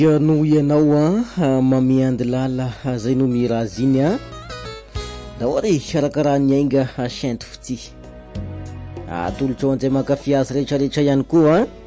no ianao mamiandy lala zay no miraziny dahory karakaraha nyainga sainty fity atolotra anzay makafi azy rehetrarehetra ihany koa